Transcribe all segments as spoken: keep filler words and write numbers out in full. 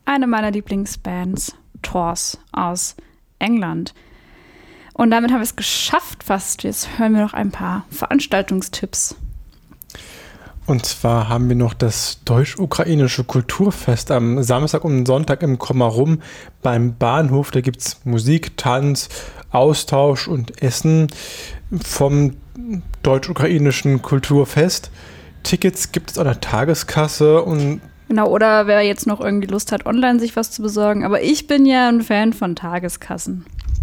eine meiner Lieblingsbands, Tors aus England. Und damit haben wir es geschafft fast. Jetzt hören wir noch ein paar Veranstaltungstipps. Und zwar haben wir noch das Deutsch-Ukrainische Kulturfest am Samstag und Sonntag im Komarum beim Bahnhof. Da gibt es Musik, Tanz, Austausch und Essen vom Deutsch-Ukrainischen Kulturfest. Tickets gibt es an der Tageskasse und Genau, oder wer jetzt noch irgendwie Lust hat, online sich was zu besorgen. Aber ich bin ja ein Fan von Tageskassen.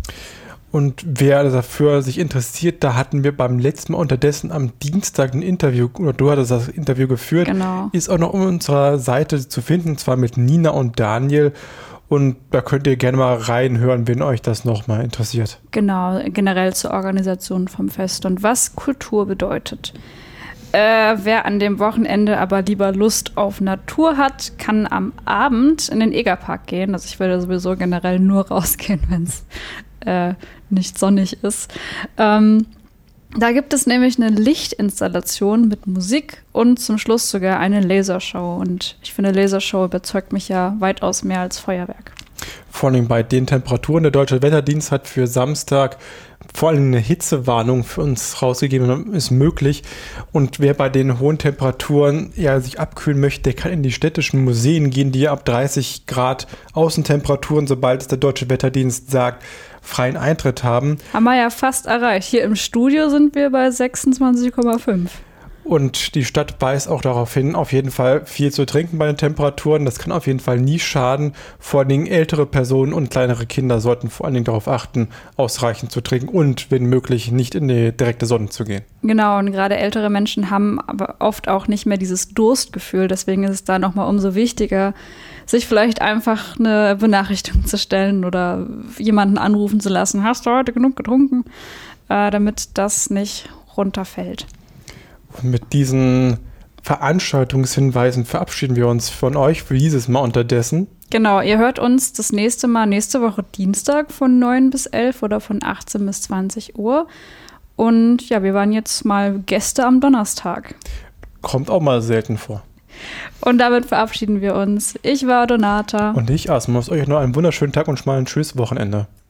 Und wer dafür sich interessiert, da hatten wir beim letzten Mal unterdessen am Dienstag ein Interview, oder du hattest das Interview geführt, genau. Ist auch noch auf unserer Seite zu finden, und zwar mit Nina und Daniel. Und da könnt ihr gerne mal reinhören, wenn euch das nochmal interessiert. Genau, generell zur Organisation vom Fest und was Kultur bedeutet. Äh, wer an dem Wochenende aber lieber Lust auf Natur hat, kann am Abend in den Egerpark gehen. Also ich würde sowieso generell nur rausgehen, wenn es äh, nicht sonnig ist. Ähm, da gibt es nämlich eine Lichtinstallation mit Musik und zum Schluss sogar eine Lasershow. Und ich finde, Lasershow überzeugt mich ja weitaus mehr als Feuerwerk. Vor allem bei den Temperaturen. Der Deutsche Wetterdienst hat für Samstag vor allem eine Hitzewarnung für uns rausgegeben, ist möglich. Und wer bei den hohen Temperaturen ja, sich abkühlen möchte, der kann in die städtischen Museen gehen, die ab dreißig Grad Außentemperaturen, sobald es der Deutsche Wetterdienst sagt, freien Eintritt haben. Haben wir ja fast erreicht. Hier im Studio sind wir bei sechsundzwanzig Komma fünf. Und die Stadt weist auch darauf hin, auf jeden Fall viel zu trinken bei den Temperaturen. Das kann auf jeden Fall nie schaden. Vor allen Dingen ältere Personen und kleinere Kinder sollten vor allen Dingen darauf achten, ausreichend zu trinken und, wenn möglich, nicht in die direkte Sonne zu gehen. Genau, und gerade ältere Menschen haben aber oft auch nicht mehr dieses Durstgefühl. Deswegen ist es da nochmal umso wichtiger, sich vielleicht einfach eine Benachrichtigung zu stellen oder jemanden anrufen zu lassen. Hast du heute genug getrunken? Äh, damit das nicht runterfällt. Und mit diesen Veranstaltungshinweisen verabschieden wir uns von euch für dieses Mal unterdessen. Genau, ihr hört uns das nächste Mal nächste Woche Dienstag von neun bis elf oder von achtzehn bis zwanzig Uhr. Und ja, wir waren jetzt mal Gäste am Donnerstag. Kommt auch mal selten vor. Und damit verabschieden wir uns. Ich war Donata. Und ich, Asmus. Euch noch einen wunderschönen Tag und schon mal ein schönes Wochenende.